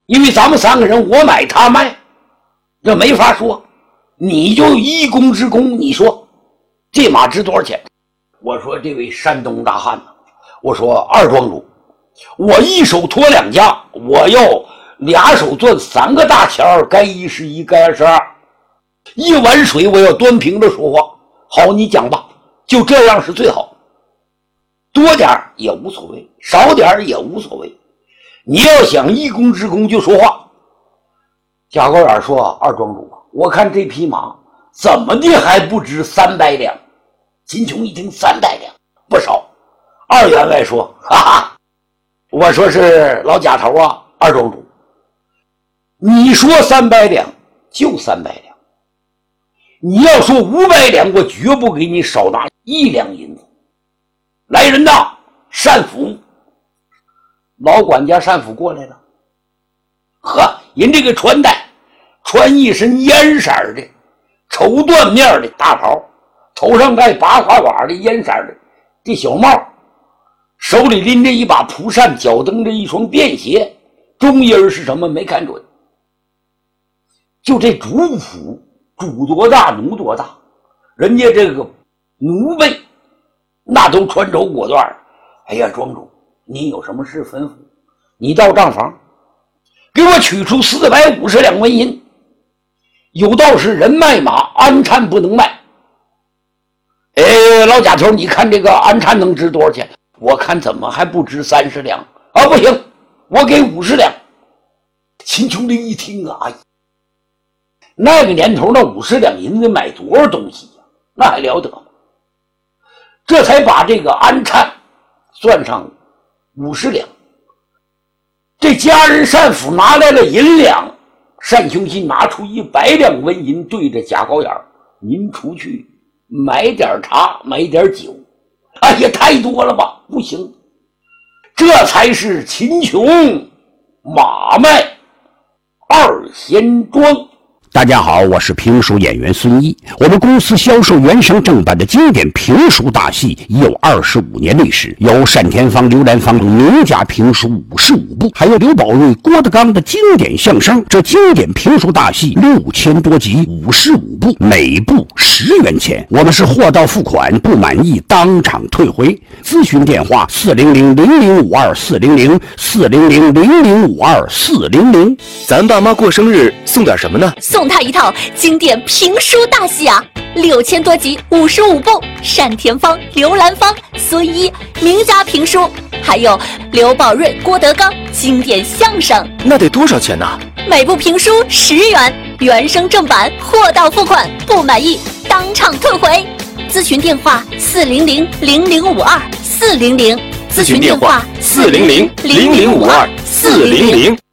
因为咱们3个人我买他卖，这没法说。你就一公之公，你说这马值多少钱？我说这位山东大汉，我说二庄主，我一手托2家，我要2手赚3个大钱儿，该11该22，一碗水我要端平着说话。好，你讲吧，就这样是最好，多点也无所谓，少点也无所谓，你要想一公之公就说话。贾高远说，二庄主，我看这匹马怎么的还不值300两。秦琼一听300两不少。二员外说，哈哈，我说是老贾头啊，二庄主，你说300两就300两，你要说500两，我绝不给你少拿1两银子。来人呐，单府。老管家单府过来了。呵，人这个穿戴穿一身烟色的绸缎面的大袍，头上戴拔花瓦的烟色的这小帽，手里拎着一把蒲扇，脚蹬着一双便鞋，中音是什么没看准。就这主府，主多大奴多大，人家这个奴辈那都穿绸裹缎。哎呀，庄主，你有什么事吩咐？你到账房给我取出450两纹银，有道是人卖马，安产不能卖。老贾头，你看这个安产能值多少钱？我看怎么还不值30两啊？不行，我给50两。秦琼这一听啊，那个年头那50两银子买多少东西呀？那还了得吗？这才把这个安产算上50两。这家人单府拿来了银两，单雄信拿出100两纹银，对着贾高眼，您出去买点茶，买点酒。哎呀，太多了吧，不行。这才是秦琼马卖2仙庄。 大家好，我是评书演员孙一。我们公司销售原声正版的经典评书大戏已有25年历史，有单田芳、刘兰芳名家评书55部，还有刘宝瑞、郭德纲的经典相声。这经典评书大戏6000多集，55部，每部10元钱。我们是货到付款，不满意当场退回。咨询电话400-0052-400，400-0052-400。 咱爸妈过生日送点什么呢？ 送他一套经典评书大戏啊，6000多集，55部，单田芳、刘兰芳、孙一名家评书，还有刘宝瑞、郭德纲经典相声。 那得多少钱呢？ 每部评书10元，原声正版，货到付款，不满意当场退回。咨询电话400-0052-400，咨询电话400-0052-400。